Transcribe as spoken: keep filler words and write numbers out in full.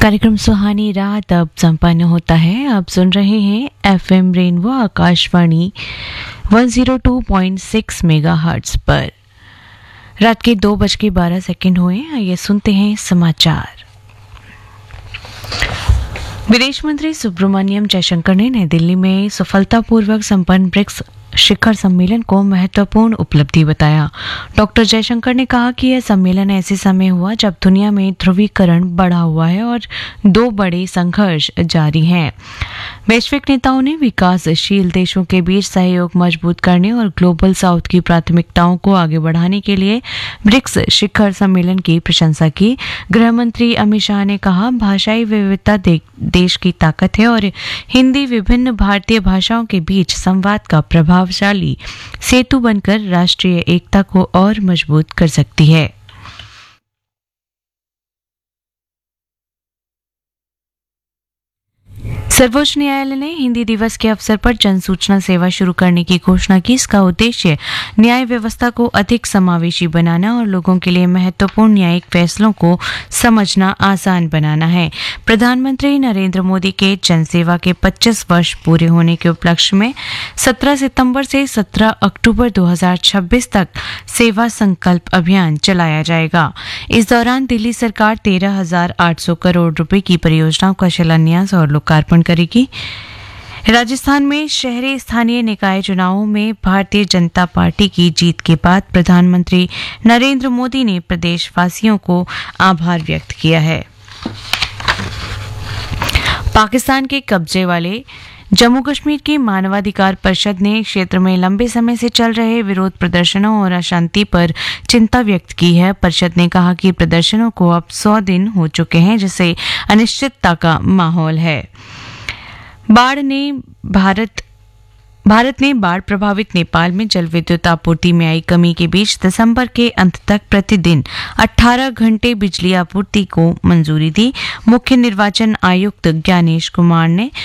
कार्यक्रम सुहानी रात अब संपन्न होता है। आप सुन रहे हैं एफएम रेनबो आकाशवाणी एक सौ दो पॉइंट छह मेगाहर्ट्ज पर। रात के दो बज के बारह सेकेंड हुए। आइए सुनते हैं समाचार। विदेश मंत्री सुब्रमण्यम जयशंकर ने नई दिल्ली में सफलतापूर्वक संपन्न ब्रिक्स शिखर सम्मेलन को महत्वपूर्ण उपलब्धि बताया। डॉक्टर जयशंकर ने कहा कि यह सम्मेलन ऐसे समय हुआ जब दुनिया में ध्रुवीकरण बढ़ा हुआ है और दो बड़े संघर्ष जारी हैं। वैश्विक नेताओं ने विकासशील देशों के बीच सहयोग मजबूत करने और ग्लोबल साउथ की प्राथमिकताओं को आगे बढ़ाने के लिए ब्रिक्स शिखर सम्मेलन की प्रशंसा की। गृह मंत्री अमित शाह ने कहा, भाषाई विविधता दे, देश की ताकत है और हिंदी विभिन्न भारतीय भाषाओं के बीच संवाद का प्रभावशाली सेतु बनकर राष्ट्रीय एकता को और मजबूत कर सकती है। सर्वोच्च न्यायालय ने हिंदी दिवस के अवसर पर जन सूचना सेवा शुरू करने की घोषणा की। इसका उद्देश्य न्याय व्यवस्था को अधिक समावेशी बनाना और लोगों के लिए महत्वपूर्ण न्यायिक फैसलों को समझना आसान बनाना है। प्रधानमंत्री नरेंद्र मोदी के जन सेवा के पच्चीस वर्ष पूरे होने के उपलक्ष्य में सत्रह सितंबर से सत्रह अक्टूबर दो हज़ार छब्बीस तक सेवा संकल्प अभियान चलाया जाएगा। इस दौरान दिल्ली सरकार तेरह हजार आठ सौ करोड़ रुपए की परियोजनाओं का शिलान्यास और लोकार्पण करेगी। राजस्थान में शहरी स्थानीय निकाय चुनावों में भारतीय जनता पार्टी की जीत के बाद प्रधानमंत्री नरेंद्र मोदी ने प्रदेशवासियों को आभार व्यक्त किया है। पाकिस्तान के कब्जे वाले जम्मू कश्मीर की मानवाधिकार परिषद ने क्षेत्र में लंबे समय से चल रहे विरोध प्रदर्शनों और अशांति पर चिंता व्यक्त की है। परिषद ने कहा कि प्रदर्शनों को अब सौ दिन हो चुके हैं, जिससे अनिश्चितता का माहौल है। बाढ़ ने भारत भारत ने बाढ़ प्रभावित नेपाल में जल विद्युत आपूर्ति में आई कमी के बीच दिसंबर के अंत तक प्रतिदिन अठारह घंटे बिजली आपूर्ति को मंजूरी दी। मुख्य निर्वाचन आयुक्त ज्ञानेश कुमार ने